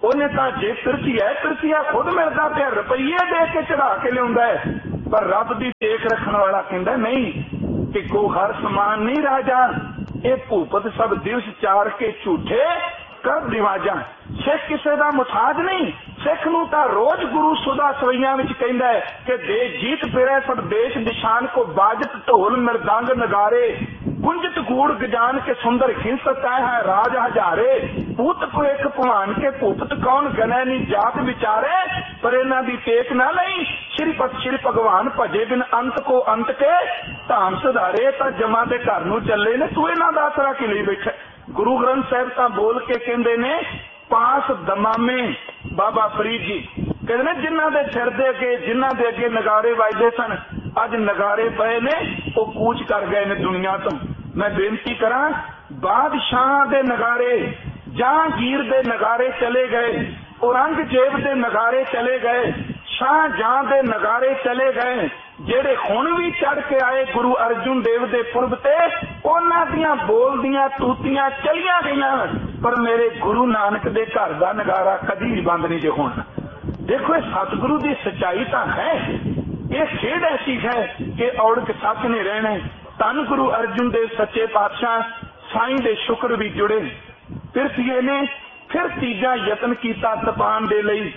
ਉਹਨੇ ਤਾਂ ਜੇ ਪਿਰਤੀ ਹੈ ਪਿਰਤੀਆ खुद मिलता पे रुपये दे के चढ़ा के लिया है, पर रब की टेक रखने वाला कहता नहीं कि को हर समान नहीं राजा, ये भूपत सब दिवस चार के झूठे कर रिवाजा। सिख किसी का मुथाज नहीं, सिख नूं तां रोज गुरु सुधा सवैया विच कहंदा है कि दे जीत फिरे सब देश निशान को बाजत ढोल मृदंग नगारे, गुंजत गूढ़ गजान के सुंदर खिंस तय है राज हजारे, पूत को एक भवान के भूपत कौन गने नी जात विचारे, पर इन्हां दी टेक ना लई श्रीपत श्री भगवान भजे बिन अंत को अंत के धाम सुधारे, तां जमा दे घर नूं चले ने तू इन्हां दा आसरा कि लई बैठा। गुरु ग्रंथ साहिब तां बोल के कहंदे ने पास दमामे बाबा फरीद जी कहते ने जिन्हां दे सिर दे अगे जिन्हां दे अगे नगारे वजदे सन अज नगारे पए ने वो कूच कर गए ने दुनिया तो। मैं बेनती करा बादशाह दे नगारे जहांगीर दे नगारे चले गए, औरंगजेब दे नगारे चले गए, शाहजहां दे नगारे चले गए, जेड़े हुण भी चढ़ के आए गुरु अर्जुन देव दे पुरब ते उन्हां दियां बोलदियां तूतियां चलियां गईयां, पर मेरे गुरु नानक दे घर दा नगारा कदी भी बंद नहीं जे होना। देखो सतगुरु की सच्चाई तो है, ये खेड ऐसी है कि औड़क सच ने रहने। धन गुरु अर्जुन देव सच्चे पातशाह साईं दे शुक्र भी जुड़े। पिरथीए ने फिर तीजा यतन किया तपान दे लई,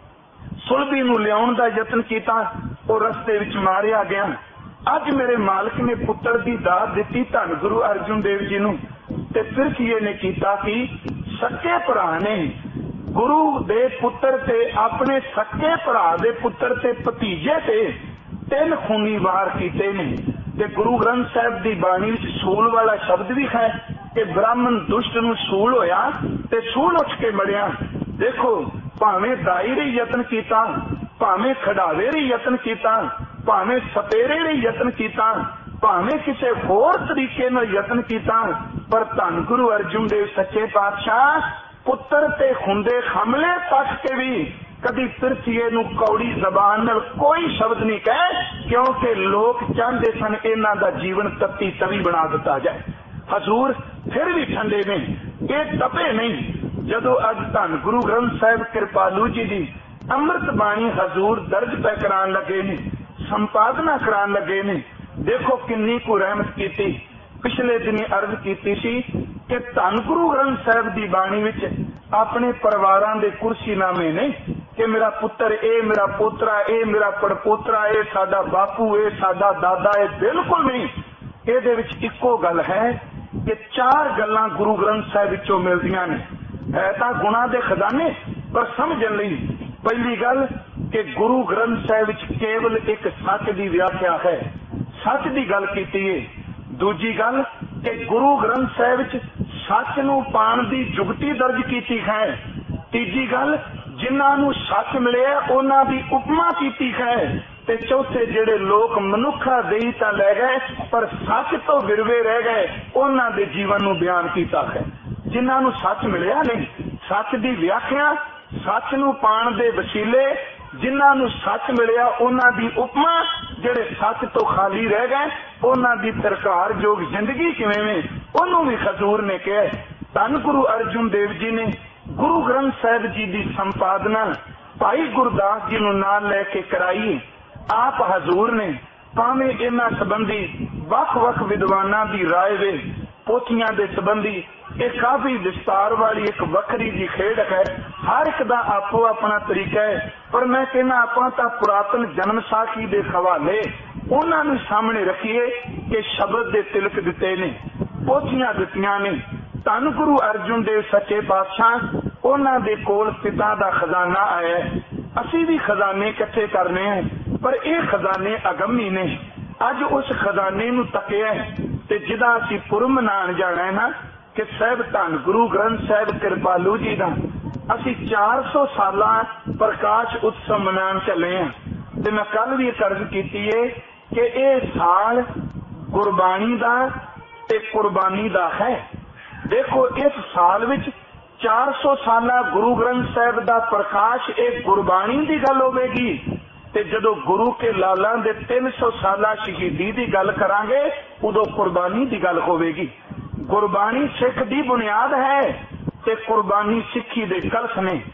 सुलभी नूं लियाउण दा यतन किया, वो रस्ते विच मारिया गया। अज मेरे मालिक ने पुत्र की दात दिती धन गुरु अर्जुन देव जी नूं, ते पिरथीए ने किया कि सच्चे भरा ने गुरु दे पुत्र ते अपने सच्चे भरा दे पुत्र ते भतीजे ते तीन खूनी वार कीते ने। ते गुरु ग्रंथ साहिब की बाणी विच सूल वाला शब्द भी है कि ब्राह्मण दुष्ट नूं सूल होया ते सूल उठ के मरिया। देखो भावें दाई रही यतन किया, भावें खड़ावे रही यतन किया, भावें सपेरे रही यतन किया, भावें किसी होर तरीके नाल यतन किया, पर धन गुरु अर्जुन देव सच्चे पातशाह पुत्र ते हुंदे हमले तक के भी कदी पिरथीए नूं कौड़ी जबान नाल कोई शब्द नहीं कहे, क्योंकि लोग चाहते सन इन्हां दा जीवन तत्ती तवी बना दिता जाए। हजूर फिर भी ठंडे ने, ये तपे नहीं। जदों अज धन गुरु ग्रंथ साहिब कृपालू जी की अमृत बाणी हजूर दर्ज पै करान लगे ने, संपादना करान लगे ने, देखो किन्नी को रहमत की। पिछले दिन अर्ज की सी कि धन गुरु ग्रंथ साहिब की बाणी विच अपने परिवारां दे कुर्सीनामे ने कि मेरा पुत्र ए, मेरा पोतरा ए, मेरा पड़पोतरा ए, साडा बापू ए, साडा दादा ए, बिल्कुल नहीं। इहदे विच इक्को गल है कि चार गल्लां गुरु ग्रंथ साहिब विचों मिलदियां ने। है तां गुणां दे खजाने, पर समझण लई पहली गल कि गुरु ग्रंथ साहिब विच केवल एक सच की व्याख्या है, सच की गल कीती है। दूजी गल कि गुरु ग्रंथ साहिब विच सच नूं पाण दी जुगती दर्ज कीती है। तीजी गल जिन्हां नूं सच मिले उन्हां दी उपमा कीती है। ते चौथे जेड़े लोग मनुखा देई तां लै गए पर सच तो विरवे रह गए, उन्हां दे जीवन नूं बयान कीता है। जिन्हां नूं सच मिलिया नहीं, सच दी व्याख्या, सच नूं पाण दे वसीले, जिन्हां नूं सच मिलिया उन्हां दी उपमा, जेड़े सच तो खाली रह गए उन्हां दी तरकार जोग जिंदगी किवें वे उन्होंने भी हजूर ने कहा। धन गुरु अर्जुन देव जी ने गुरु ग्रंथ साहिब जी की संपादना भाई गुरदास जी नूं नाल लैके कराई। आप हजूर ने भावें इन्हां संबंधी वख वख विद्वानां दी राय वे पोथियां दे संबंधी ये काफी विस्तार वाली एक वखरी जी खेड है, हर एक दा आपो अपना तरीका है। पर मैं कहना अपना तां पुरातन जन्म साखी दे हवाले उन्हां नूं सामने रखिए कि शब्द दे तिलक दिते ने, पोथियां दित्तियां ने। धन गुरु अर्जुन देव सच्चे पातशाह उन्हां दे कोल पिता दा खजाना आया है। असीं भी खजाने इकट्ठे करने हैं, पर यह खजाने अगमी ने। अज उस खजाने नूं तकिया ते जिदा असीं पुर मनाण जाना है ना कि साहिब धन गुरु ग्रंथ साहिब कृपालू जी का असी चार सौ साल प्रकाश उत्सव मनान चले हैं। ते मैं कल भी अर्ज की है कि यह साल गुरबाणी का ते कुर्बानी का है। देखो इस साल विच चार सौ साल गुरु ग्रंथ साहिब का प्रकाश एक गुरबाणी की गल होगी, ते जदों गुरु के लाला दे तीन सौ साल शहीदी की गल करांगे उदों कुर्बानी की गल होगी। गुरबाणी सिख की बुनियाद है ते कुर्बानी सिखी दे कलश ने।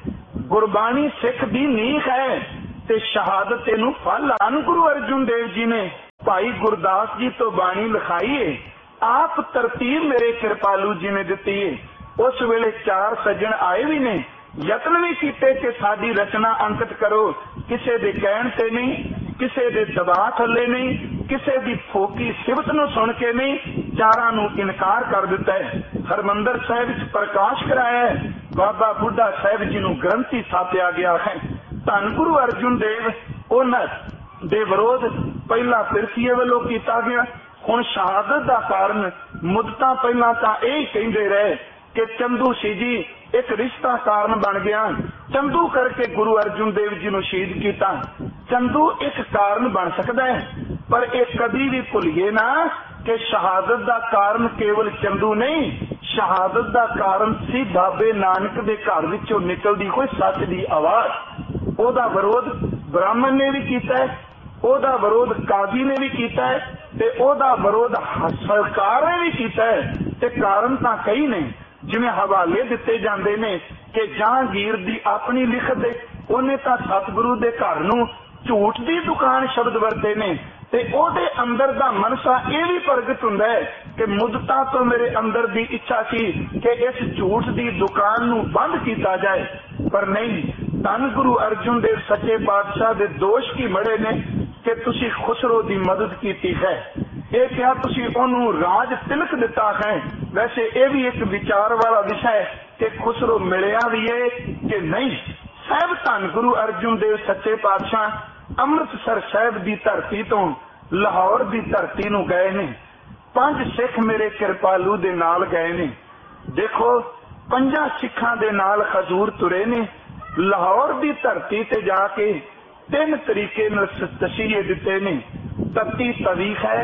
गुरबाणी सिख दी नींह है ते शहादत इनू फल आन। गुरु अर्जुन देव जी ने भाई गुरदास जी तो बाणी लिखाई है, आप तरतीब मेरे कृपालू जी ने दिती है। उस वेले चार सज्जन आए भी ने, यत्न भी कीते कि साडी रचना अंकित करो, किसे दे कहण ते नहीं, किसे दे दबाव थले नहीं, किसे दी फोकी सिफत नूं सुन के नहीं, चारां नूं इनकार कर दिता है। हरमंदर साहिब विच प्रकाश कराया है, बाबा बुढ़ा साहिब जी नूं ग्रंथी थापिया गया है। धन गुरु अर्जुन देव उन्हां दे विरोध पहला फिरकीए वालों कीता गया, हुण शहादत दा कारण मुद्दतां पहला तां यही कहिंदे रहे कि चंदू सी जी एक रिश्ता कारण बन गया, चंदू करके गुरु अर्जुन देव जी नूं शहीद कीता। चंदू एक कारण बन सकता है, पर एक कभी भी भुलिए ना कि शहादत दा कारण केवल चंदू नहीं, शहादत दा कारण सी बाबे नानक दे घर विचों निकलदी कोई सच दी आवाज। ओदा विरोध ब्राह्मण ने भी कीता है, ओदा विरोध काजी ने भी कीता है, ते ओदा विरोध सरकार ने भी कीता है। ते कारण तां कई ने, जिवें हवाले दिते जांदे ने कि जहांगीर दी अपनी लिखत है, उन्हें तां सतगुरु दे घर नूं झूठ दी दुकान शब्द वरते ने, ते ओदे अंदर दा मनसा ये भी प्रगट हुंदा है कि मुद्दतां तो मेरे अंदर दी इच्छा सी कि इस झूठ दी दुकान नूं बंद कीता जाए, पर नहीं। धन गुरु अर्जुन देव सच्चे पातशाह दे दोष की मड़े ने कि तुसी खुसरो दी मदद कीती है, ये क्या तुसी ओनू राज तिलक दिता है। वैसे ये भी एक विचार वाला विषय है कि खुसरो मिलिया भी है कि नहीं। साहब धन गुरु अर्जुन देव सच्चे पातशाह अमृतसर साहब दी धरती तो लाहौर दी धरती नूं गए ने, पंज सिख मेरे कृपालू दे नाल गए ने। देखो पंजा सिखां दे नाल हजूर तुरे ने, लाहौर दी धरती ते जाके तीन तरीके नाल तसीहे दिते ने। तत्ती तवी है,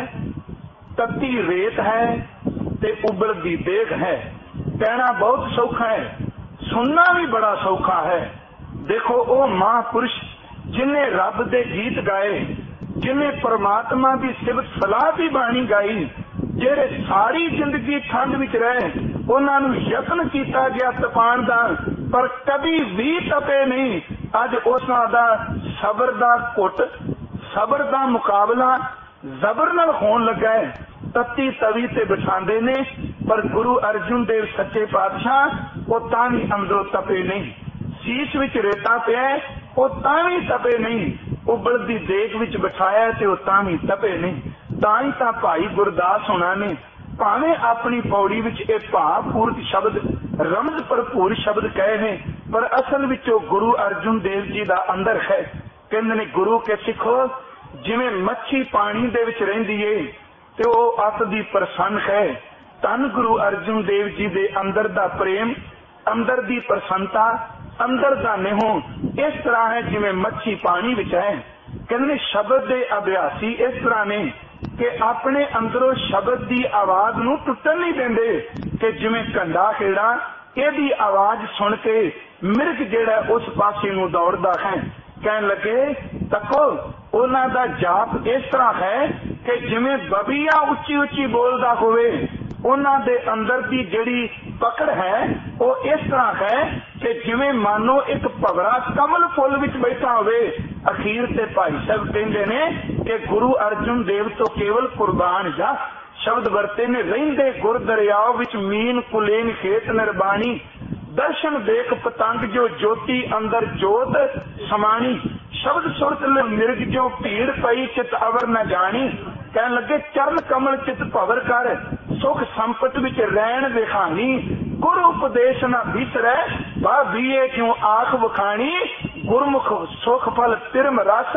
तत्ती रेत है, ते उबलदी देग है। कहना बहुत सौखा है, सुनना भी बड़ा सौखा है। देखो ओ महापुरुष जिन्हें रब दे गीत गाए, जिन्हें परमात्मा की सिफत सलाह की बाणी गाई, जेरे सारी जिंदगी ठंड विच रहे, उन्हां नूं यत्न कीता गया तपाण दा, पर कभी भी तपे नहीं। अज उसां दा सबर दा घुट, सबर दा मुकाबला जबर नाल होण लगा है। तत्ती तवी ते बिठांदे ने, पर गुरु अर्जुन देव सच्चे पातशाह वो तां भी अंदरों तपे नहीं। शीश विच रेता पिया वो तां भी तपे नहीं, उबलदी देग विच बिठाया ते वो तां भी तपे नहीं। तां ही तां भाई गुरदास होना ने भावें अपनी पौड़ी विच ये भावपूर्त शब्द रमज भरपूर शब्द कहे ने, पर असल विचों गुरु अर्जुन देव जी दा अंदर है। कहंदे ने गुरु के सिखो जिवें मच्छी पानी दे विच रहिंदी है ते वो अत दी प्रसन्न है, धन गुरु अर्जुन देव जी दे अंदर दा प्रेम, अंदर दी प्रसन्नता, अंदर दा नेहो इस तरह है जिवें मच्छी पानी विच है। कहंदे शब्द दे अभ्यासी इस तरह ने कि अपने अंदरों शब्द दी आवाज नूं टुटन नहीं देंदे, कि जिवें कंडा खेड़ा इहदी आवाज सुन के मिर्ग जेड़ा उस पासे नूं दौड़दा है। कहन लगे तको उन्हां दा जाप इस तरह है कि जिवें बबिया उच्ची उच्ची बोलदा होवे, उन्हां दे अंदर दी जिहड़ी पकड़ है वो इस तरह है कि जिवें मानो एक भवरा कमल फुल विच बैठा होवे। अखीर ते भाई साहब कहंदे ने कि गुरु अर्जुन देव तो केवल कुर्बान जा शब्द वरते ने, रहिंदे गुर दरियाव विच मीन कुलेन खेत निर्बाणी, दर्शन देख पतंग जो ज्योति अंदर जोत समानी, शब्द सुरत मिर्ग जो भीड़ पई चित अवर न जानी। कहन लगे चरण कमल चित भवर कर, सुख संपत विच रैन विखानी, गुरु उपदेश न बिसरै बा बीए क्यों आख वखानी, गुरमुख सुख फल तिरम रस,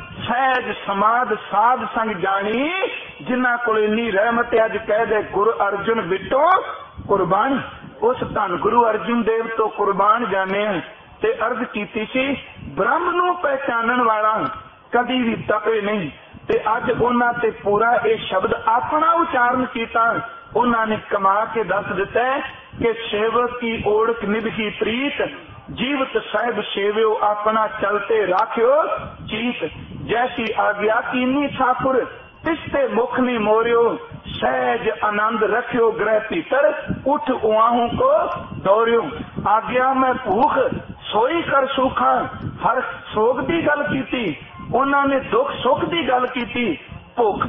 सहज समाध साध संग जानी, जिन्ना कोल इन्नी रहमत अज कह दे गुरु अर्जुन बिटो कुर्बानी। उस धन गुरु अर्जुन देव तो कुर्बान जाने ते अर्ज कीती सी, ब्रह्म नूं पहचानण वाला कदी भी तपे नहीं, ते अज उन्हां ते पूरा ये शब्द अपना उच्चारण कीता। उन्हां ने कमा के दस दिता है कि सेवक की ओढ़ निभगी प्रीत, जीवत साहिब सेव्यो अपना चलते राख्यो चीत, जैसी आज्ञा कीनी ठाकुर तिसते मुख नी मोरियो, सहज आनंद रखियो ग्रह भीतर, उठ उआहू को दौरियो। आज्ञा में भूख ਸੋਈ ਕਰ ਸੁਖਾਂ, ਹਰ ਸੋਗ ਦੀ ਗੱਲ ਕੀਤੀ, ਉਹਨਾਂ ਨੇ ਦੁੱਖ ਸੁੱਖ ਦੀ ਗੱਲ ਕੀਤੀ। ਭੁੱਖ